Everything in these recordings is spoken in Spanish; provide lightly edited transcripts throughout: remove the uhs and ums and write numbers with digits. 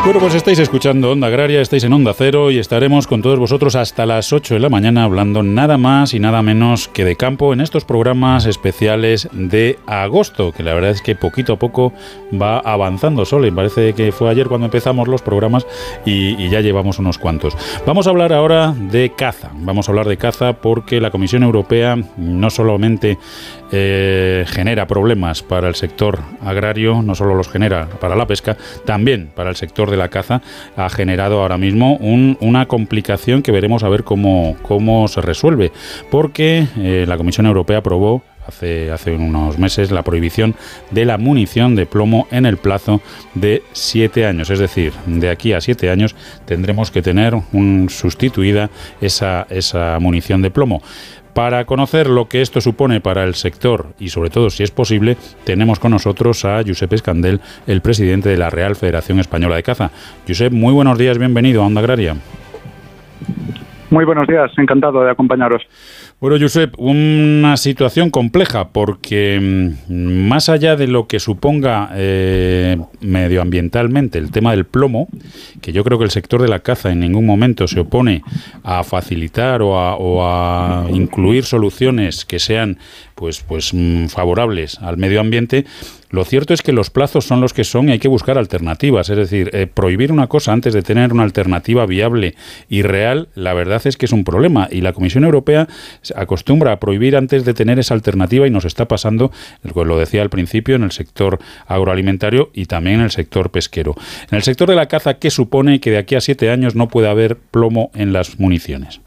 Bueno, pues estáis escuchando Onda Agraria, estáis en Onda Cero y estaremos con todos vosotros hasta las 8 de la mañana hablando nada más y nada menos que de campo en estos programas especiales de agosto, que la verdad es que poquito a poco va avanzando solo y parece que fue ayer cuando empezamos los programas y ya llevamos unos cuantos. Vamos a hablar ahora de caza, porque la Comisión Europea no solamente genera problemas para el sector agrario, no solo los genera para la pesca, también para el sector de la caza. Ha generado ahora mismo una complicación que veremos a ver cómo se resuelve, porque la Comisión Europea aprobó hace unos meses la prohibición de la munición de plomo en el plazo de 7 años. Es decir, de aquí a 7 años tendremos que tener sustituida esa munición de plomo. Para conocer lo que esto supone para el sector y sobre todo si es posible, tenemos con nosotros a Josep Escandell, el presidente de la Real Federación Española de Caza. Josep, muy buenos días, bienvenido a Onda Agraria. Muy buenos días, encantado de acompañaros. Bueno, Josep, una situación compleja porque más allá de lo que suponga medioambientalmente el tema del plomo, que yo creo que el sector de la caza en ningún momento se opone a facilitar o a incluir soluciones que sean pues favorables al medio ambiente, lo cierto es que los plazos son los que son y hay que buscar alternativas. Es decir, prohibir una cosa antes de tener una alternativa viable y real, la verdad es que es un problema. Y la Comisión Europea acostumbra a prohibir antes de tener esa alternativa y nos está pasando, lo decía al principio, en el sector agroalimentario y también en el sector pesquero. En el sector de la caza, ¿qué supone que de aquí a 7 años no pueda haber plomo en las municiones?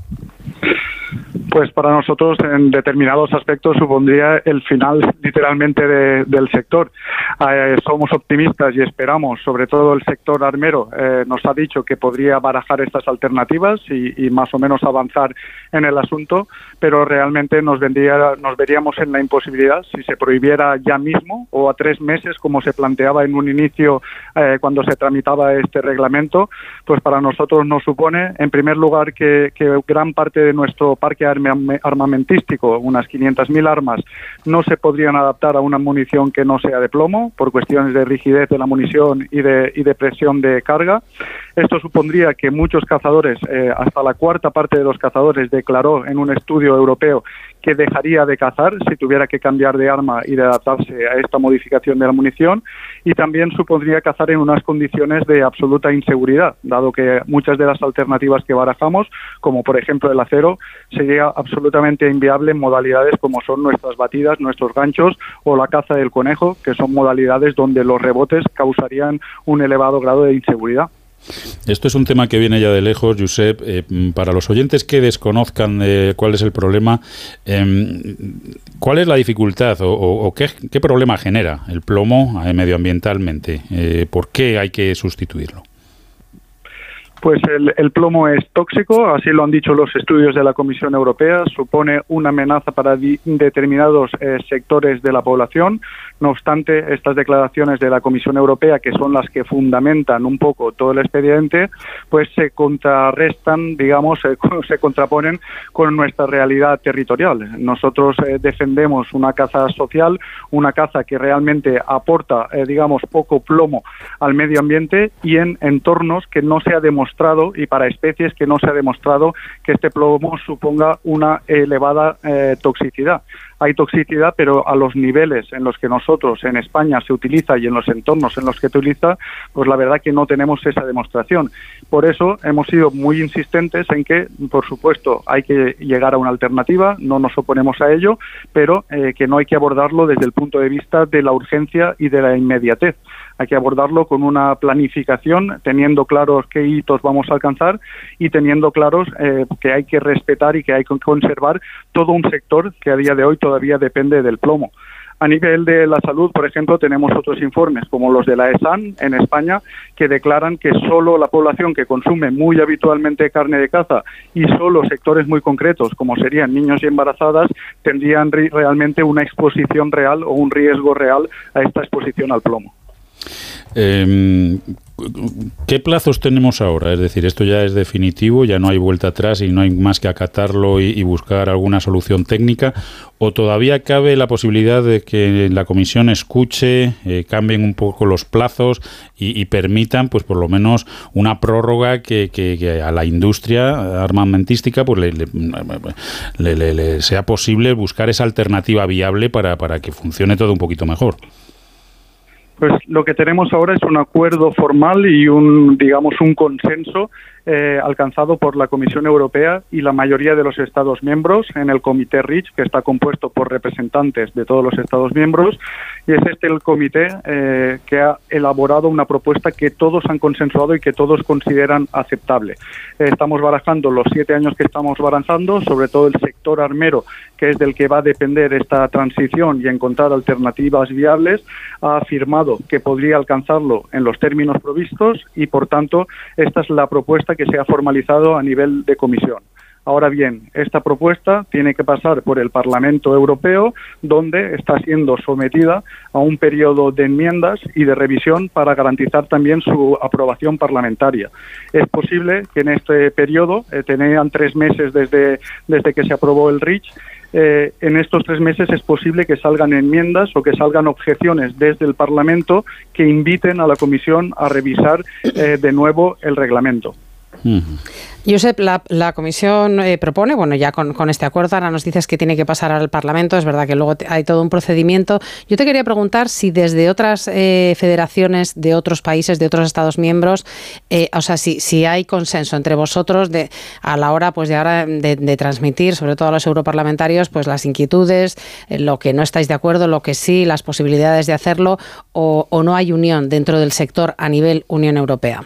Pues para nosotros en determinados aspectos supondría el final literalmente del sector. Somos optimistas y esperamos, sobre todo el sector armero nos ha dicho que podría barajar estas alternativas y más o menos avanzar en el asunto, pero realmente nos veríamos en la imposibilidad si se prohibiera ya mismo o a 3 meses como se planteaba en un inicio cuando se tramitaba este reglamento. Pues para nosotros nos supone en primer lugar que gran parte de nuestro parque armamentístico, unas 500.000 armas, no se podrían adaptar a una munición que no sea de plomo por cuestiones de rigidez de la munición y de presión de carga. Esto supondría que muchos cazadores, hasta la cuarta parte de los cazadores declaró en un estudio europeo que dejaría de cazar si tuviera que cambiar de arma y de adaptarse a esta modificación de la munición, y también supondría cazar en unas condiciones de absoluta inseguridad, dado que muchas de las alternativas que barajamos, como por ejemplo el acero, sería absolutamente inviable en modalidades como son nuestras batidas, nuestros ganchos o la caza del conejo, que son modalidades donde los rebotes causarían un elevado grado de inseguridad. Esto es un tema que viene ya de lejos, Josep. Para los oyentes que desconozcan cuál es el problema, ¿cuál es la dificultad o qué problema genera el plomo medioambientalmente? ¿Por qué hay que sustituirlo? Pues el plomo es tóxico, así lo han dicho los estudios de la Comisión Europea, supone una amenaza para determinados sectores de la población. No obstante, estas declaraciones de la Comisión Europea, que son las que fundamentan un poco todo el expediente, pues se contrarrestan, digamos, se contraponen con nuestra realidad territorial. Nosotros defendemos una caza social, una caza que realmente aporta, digamos, poco plomo al medio ambiente y en entornos que no se ha demostrado y para especies que no se ha demostrado que este plomo suponga una elevada toxicidad. Hay toxicidad, pero a los niveles en los que nosotros en España se utiliza y en los entornos en los que se utiliza, pues la verdad que no tenemos esa demostración. Por eso hemos sido muy insistentes en que, por supuesto, hay que llegar a una alternativa, no nos oponemos a ello, pero que no hay que abordarlo desde el punto de vista de la urgencia y de la inmediatez. Hay que abordarlo con una planificación, teniendo claros qué hitos vamos a alcanzar y teniendo claros que hay que respetar y que hay que conservar todo un sector que a día de hoy todavía depende del plomo. A nivel de la salud, por ejemplo, tenemos otros informes, como los de la ESAN en España, que declaran que solo la población que consume muy habitualmente carne de caza y solo sectores muy concretos, como serían niños y embarazadas, tendrían realmente una exposición real o un riesgo real a esta exposición al plomo. ¿Qué plazos tenemos ahora? Es decir, esto ya es definitivo, ya no hay vuelta atrás y no hay más que acatarlo y buscar alguna solución técnica, ¿o todavía cabe la posibilidad de que la Comisión escuche, cambien un poco los plazos y permitan, pues por lo menos, una prórroga que a la industria armamentística pues le sea posible buscar esa alternativa viable para que funcione todo un poquito mejor? Pues lo que tenemos ahora es un acuerdo formal y un consenso alcanzado por la Comisión Europea y la mayoría de los Estados miembros en el Comité REACH, que está compuesto por representantes de todos los Estados miembros, y es el comité que ha elaborado una propuesta que todos han consensuado y que todos consideran aceptable. Estamos barajando los 7 años que estamos barajando, sobre todo el sector armero, que es del que va a depender esta transición y encontrar alternativas viables, ha afirmado que podría alcanzarlo en los términos provistos y, por tanto, esta es la propuesta que se ha formalizado a nivel de comisión. Ahora bien, esta propuesta tiene que pasar por el Parlamento Europeo, donde está siendo sometida a un periodo de enmiendas y de revisión para garantizar también su aprobación parlamentaria. Es posible que en este periodo, tenían 3 meses desde que se aprobó el REACH, en estos 3 meses es posible que salgan enmiendas o que salgan objeciones desde el Parlamento que inviten a la Comisión a revisar de nuevo el reglamento. Josep, la Comisión propone, bueno, ya con este acuerdo, ahora nos dices que tiene que pasar al Parlamento, es verdad que luego hay todo un procedimiento. Yo te quería preguntar si desde otras federaciones de otros países, de otros Estados miembros, si hay consenso entre vosotros a la hora pues de ahora de transmitir, sobre todo a los europarlamentarios, pues las inquietudes, lo que no estáis de acuerdo, lo que sí, las posibilidades de hacerlo, o no hay unión dentro del sector a nivel Unión Europea.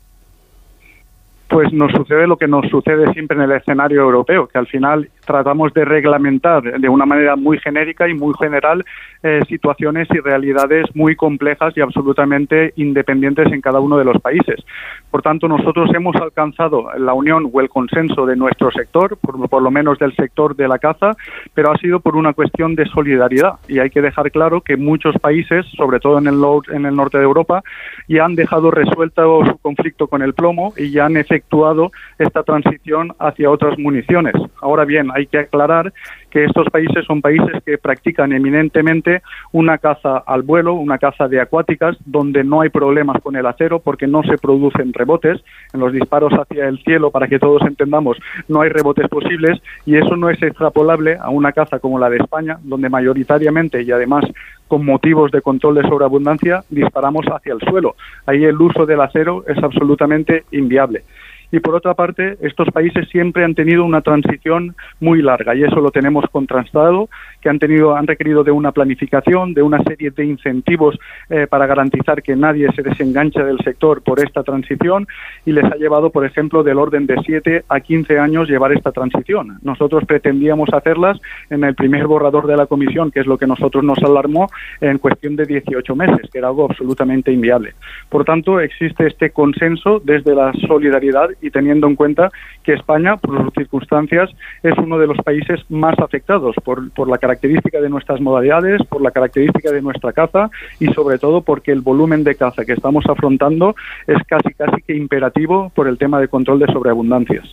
Pues nos sucede lo que nos sucede siempre en el escenario europeo, que al final tratamos de reglamentar de una manera muy genérica y muy general situaciones y realidades muy complejas y absolutamente independientes en cada uno de los países. Por tanto, nosotros hemos alcanzado la unión o el consenso de nuestro sector, por lo menos del sector de la caza, pero ha sido por una cuestión de solidaridad. Y hay que dejar claro que muchos países, sobre todo en el norte de Europa, ya han dejado resuelto su conflicto con el plomo y ya han efectuado esta transición hacia otras municiones. Ahora bien, hay que aclarar que estos países son países que practican eminentemente una caza al vuelo, una caza de acuáticas, donde no hay problemas con el acero porque no se producen rebotes. En los disparos hacia el cielo, para que todos entendamos, no hay rebotes posibles, y eso no es extrapolable a una caza como la de España, donde mayoritariamente y además con motivos de control de sobreabundancia disparamos hacia el suelo. Ahí el uso del acero es absolutamente inviable. Y por otra parte, estos países siempre han tenido una transición muy larga, y eso lo tenemos contrastado, que han requerido de una planificación, de una serie de incentivos para garantizar que nadie se desenganche del sector por esta transición, y les ha llevado, por ejemplo, del orden de 7 a 15 años llevar esta transición. Nosotros pretendíamos hacerlas en el primer borrador de la Comisión, que es lo que nosotros nos alarmó, en cuestión de 18 meses, que era algo absolutamente inviable. Por tanto, existe este consenso desde la solidaridad y teniendo en cuenta que España, por sus circunstancias, es uno de los países más afectados por la característica de nuestras modalidades, por la característica de nuestra caza y sobre todo porque el volumen de caza que estamos afrontando es casi que imperativo por el tema de control de sobreabundancias.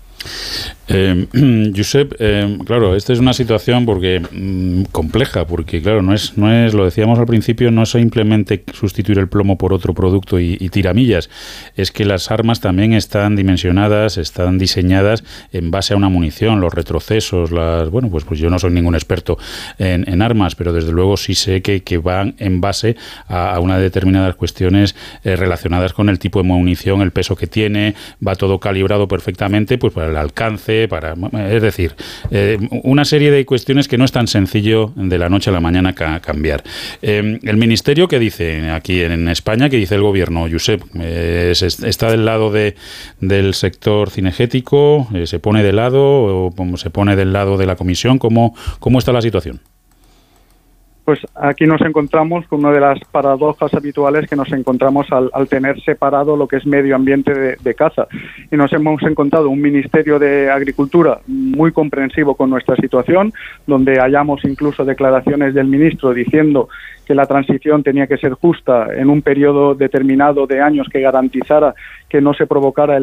Josep, claro, esta es una situación compleja, porque claro, no es, lo decíamos al principio, no es simplemente sustituir el plomo por otro producto y tiramillas, es que las armas también están dimensionadas, están diseñadas en base a una munición, los retrocesos, pues yo no soy ningún experto en armas, pero desde luego sí sé que van en base a unas determinadas cuestiones relacionadas con el tipo de munición, el peso que tiene, va todo calibrado perfectamente pues para el alcance, es decir, una serie de cuestiones que no es tan sencillo de la noche a la mañana cambiar. El Ministerio, ¿qué dice aquí en España? ¿Qué dice el Gobierno, Josep? ¿Está del lado del sector cinegético? ¿Se pone de lado o se pone del lado de la Comisión? ¿Cómo está la situación? Pues aquí nos encontramos con una de las paradojas habituales que nos encontramos al tener separado lo que es medio ambiente de caza. Y nos hemos encontrado un Ministerio de Agricultura muy comprensivo con nuestra situación, donde hallamos incluso declaraciones del ministro diciendo que la transición tenía que ser justa en un periodo determinado de años que garantizara que no se provocara